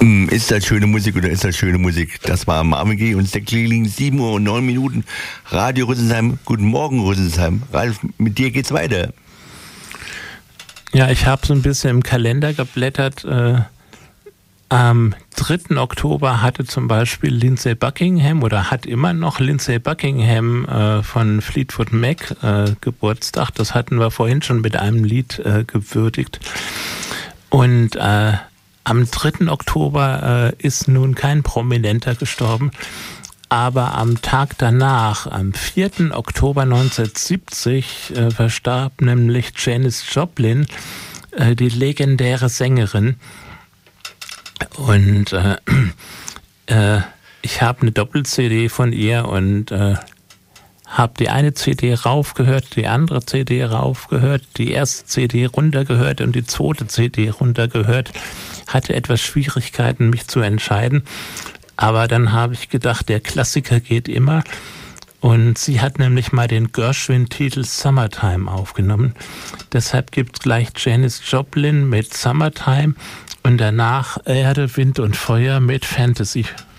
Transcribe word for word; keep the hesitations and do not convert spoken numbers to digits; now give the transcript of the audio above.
Ist das schöne Musik oder ist das schöne Musik? Das war Marvin Gaye und Stack Lealing, sieben Uhr und neun Minuten. Radio Rüsselsheim, guten Morgen Rüsselsheim. Ralf, mit dir geht's weiter. Ja, ich habe so ein bisschen im Kalender geblättert. Äh, am dritten Oktober hatte zum Beispiel Lindsey Buckingham oder hat immer noch Lindsey Buckingham äh, von Fleetwood Mac äh, Geburtstag. Das hatten wir vorhin schon mit einem Lied äh, gewürdigt. Und äh, am dritten Oktober äh, ist nun kein Prominenter gestorben, aber am Tag danach, am vierten Oktober neunzehnhundertsiebzig, äh, verstarb nämlich Janis Joplin, äh, die legendäre Sängerin. Und äh, äh, ich habe eine Doppel-C D von ihr und äh, habe die eine C D raufgehört, die andere C D raufgehört, die erste C D runtergehört und die zweite C D runtergehört. Hatte etwas Schwierigkeiten, mich zu entscheiden. Aber dann habe ich gedacht, der Klassiker geht immer. Und sie hat nämlich mal den Gershwin-Titel Summertime aufgenommen. Deshalb gibt es gleich Janis Joplin mit Summertime und danach Erde, Wind und Feuer mit Fantasy.